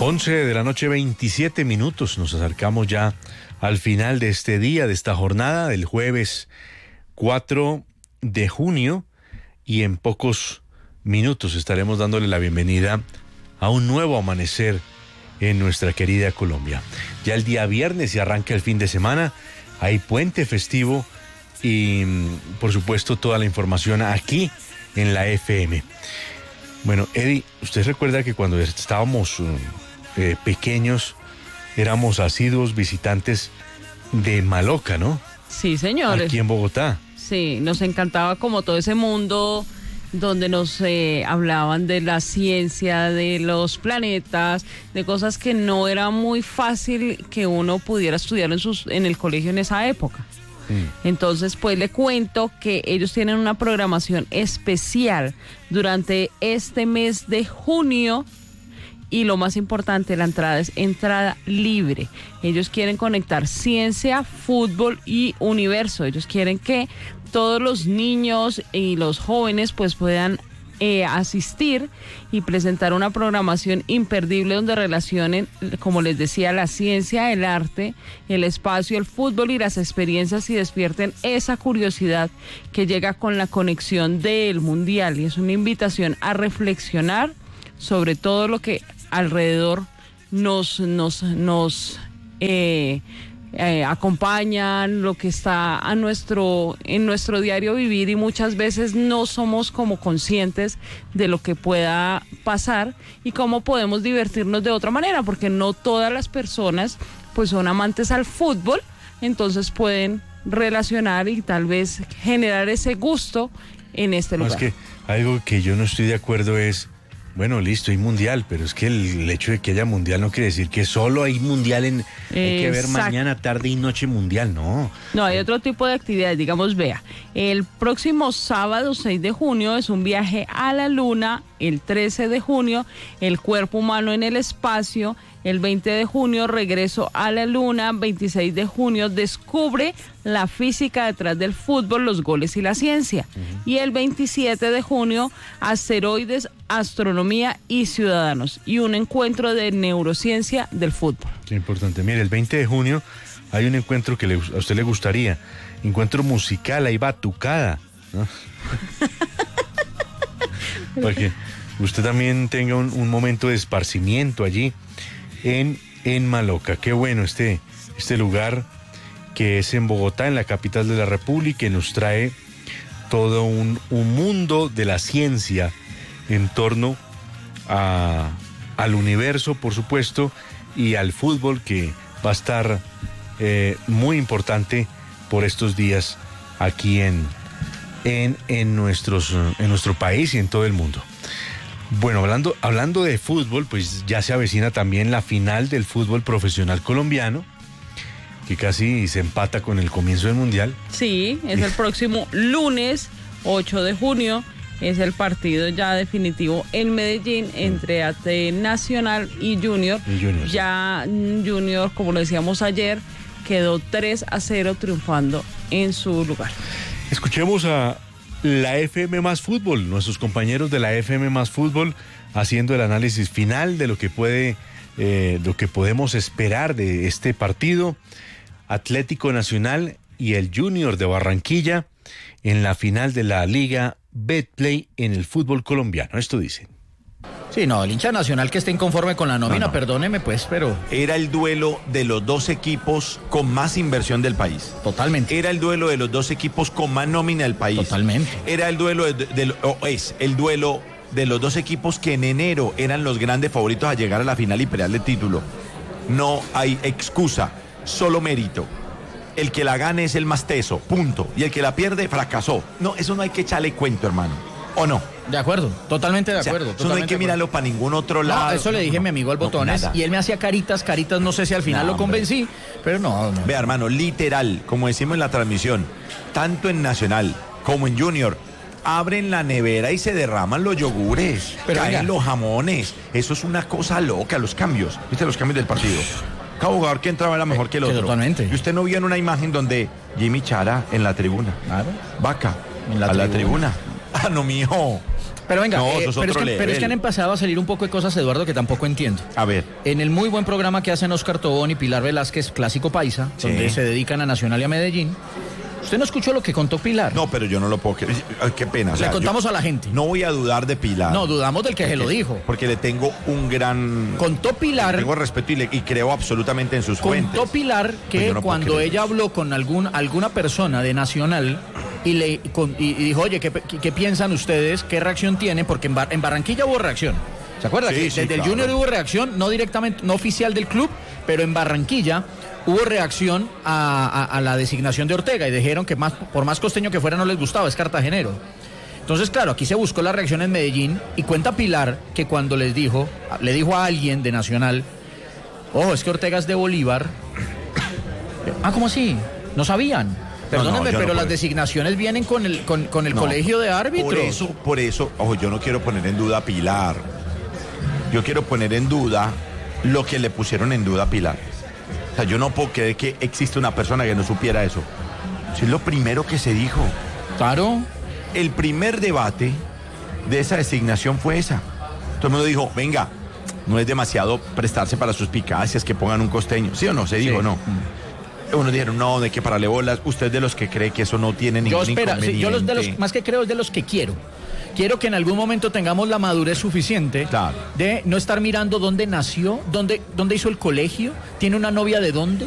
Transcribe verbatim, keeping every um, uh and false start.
once de la noche, veintisiete minutos. Nos acercamos ya al final de este día, de esta jornada del jueves cuatro de junio, y en pocos minutos estaremos dándole la bienvenida a un nuevo amanecer en nuestra querida Colombia. Ya el día viernes se arranca el fin de semana, hay puente festivo y por supuesto toda la información aquí en la F M. Bueno, Eddie, usted recuerda que cuando estábamos eh, pequeños éramos asiduos visitantes de Maloca, ¿no? Sí, señores. Aquí en Bogotá. Sí, nos encantaba como todo ese mundo donde nos eh, hablaban de la ciencia, de los planetas, de cosas que no era muy fácil que uno pudiera estudiar en, sus, en el colegio en esa época. Entonces, pues le cuento que ellos tienen una programación especial durante este mes de junio y lo más importante, la entrada es entrada libre. Ellos quieren conectar ciencia, fútbol y universo. Ellos quieren que todos los niños y los jóvenes pues puedan Eh, asistir y presentar una programación imperdible donde relacionen, como les decía, la ciencia, el arte, el espacio, el fútbol y las experiencias, y despierten esa curiosidad que llega con la conexión del mundial. Y es una invitación a reflexionar sobre todo lo que alrededor nos nos nos eh, Eh, acompañan, lo que está a nuestro en nuestro diario vivir, y muchas veces no somos como conscientes de lo que pueda pasar y cómo podemos divertirnos de otra manera, porque no todas las personas pues son amantes al fútbol, entonces pueden relacionar y tal vez generar ese gusto en este lugar. No, es que algo que yo no estoy de acuerdo es, bueno, listo, hay mundial, pero es que el, el hecho de que haya mundial no quiere decir que solo hay mundial en... Hay que ver mañana, tarde y noche mundial, no. No, hay otro tipo de actividades, digamos, vea, el próximo sábado seis de junio es un viaje a la luna, el trece de junio, el cuerpo humano en el espacio, el veinte de junio, regreso a la luna, veintiséis de junio, descubre la física detrás del fútbol, los goles y la ciencia. Uh-huh. Y el veintisiete de junio, asteroides, astronomía y ciudadanos. Y un encuentro de neurociencia del fútbol. Qué importante. Mire, el veinte de junio hay un encuentro que le, a usted le gustaría. Encuentro musical, ahí batucada, ¿no? Para que usted también tenga un, un momento de esparcimiento allí en, en Maloca. Qué bueno este, este lugar que es en Bogotá, en la capital de la República, que nos trae todo un, un mundo de la ciencia en torno a, al universo, por supuesto, y al fútbol, que va a estar eh, muy importante por estos días aquí en, en, en, nuestros, en nuestro país y en todo el mundo. Bueno, hablando, hablando de fútbol, pues ya se avecina también la final del fútbol profesional colombiano, que casi se empata con el comienzo del mundial. Sí, es el próximo lunes, ocho de junio, es el partido ya definitivo en Medellín entre A T Nacional y Junior. Y Junior sí. Ya Junior, como lo decíamos ayer, quedó tres a cero triunfando en su lugar. Escuchemos a la F M Más Fútbol, nuestros compañeros de la F M Más Fútbol, haciendo el análisis final de lo que puede, eh, lo que podemos esperar de este partido. Atlético Nacional y el Junior de Barranquilla en la final de la Liga Betplay en el fútbol colombiano. Esto dicen. Sí, no, el hincha nacional que esté inconforme con la nómina, no, no. Perdóneme pues, pero... Era el duelo de los dos equipos con más inversión del país. Totalmente. Era el duelo de los dos equipos con más nómina del país. Totalmente. Era el duelo de, de, de oh, es el duelo de los dos equipos que en enero eran los grandes favoritos a llegar a la final y pelear el título. No hay excusa, solo mérito. El que la gane es el más teso, punto. Y el que la pierde, fracasó. No, eso no hay que echarle cuento, hermano. ¿O no? De acuerdo, totalmente de acuerdo. O sea, eso no hay que mirarlo para ningún otro lado. No, eso le dije a mi amigo al Botones, no, y él me hacía caritas, caritas, no sé si al final no, lo convencí, pero no, no. Vea, hermano, literal, como decimos en la transmisión, tanto en Nacional como en Junior, abren la nevera y se derraman los yogures, pero caen venga. los jamones. Eso es una cosa loca, los cambios. ¿Viste los cambios del partido? Cada jugador que entraba era mejor que el otro. Que totalmente. Y usted no vio en una imagen donde Jimmy Chara en la tribuna. Claro. Vaca en la a tribuna. la tribuna. Ah, no, mijo. Pero venga, No, eh, eso es pero, es otro que, pero es que han level. empezado a salir un poco de cosas, Eduardo, que tampoco entiendo. A ver. En el muy buen programa que hacen Oscar Tobón y Pilar Velázquez, Clásico Paisa, Sí. donde se dedican a Nacional y a Medellín, usted no escuchó lo que contó Pilar. No, pero yo no lo puedo creer. Ay, qué pena. o sea, Le contamos yo a la gente. No voy a dudar de Pilar. No, dudamos del que se lo dijo. Porque le tengo un gran... Contó Pilar... Tengo respeto y, le- y creo absolutamente en sus fuentes. Contó Pilar que Pues yo no puedo cuando creer ella eso. habló con algún, alguna persona de Nacional y le con- y, y dijo, oye, ¿qué, qué, qué piensan ustedes? ¿Qué reacción tienen? Porque en, Bar- en Barranquilla hubo reacción. ¿Se acuerda? Sí, que sí, desde claro. el Junior hubo reacción, no directamente, no oficial del club, pero en Barranquilla hubo reacción a, a- a la designación de Ortega y dijeron que más, por más costeño que fuera no les gustaba, es cartagenero. Entonces, claro, aquí se buscó la reacción en Medellín y cuenta Pilar que cuando les dijo, le dijo a alguien de Nacional, ojo, es que Ortega es de Bolívar. Ah, ¿cómo así? No sabían. Perdónenme, no, yo no pero puedo. las designaciones vienen con el, con, con el No, colegio de árbitros. Por eso, por eso, ojo, yo no quiero poner en duda a Pilar. Yo quiero poner en duda lo que le pusieron en duda a Pilar. O sea, yo no puedo creer que existe una persona que no supiera eso. Eso es lo primero que se dijo. Claro. El primer debate de esa designación fue esa. Todo el mundo dijo, venga, no es demasiado prestarse para suspicacias que pongan un costeño. ¿Sí o no? Se dijo, Sí. no. Unos dijeron, no, de que pararle bolas. Usted es de los que cree que eso no tiene ningún Yo espera, sí, yo los de los inconveniente. más que creo es de los que quiero. Quiero que en algún momento tengamos la madurez suficiente Claro. de no estar mirando dónde nació, dónde, dónde hizo el colegio, tiene una novia de dónde,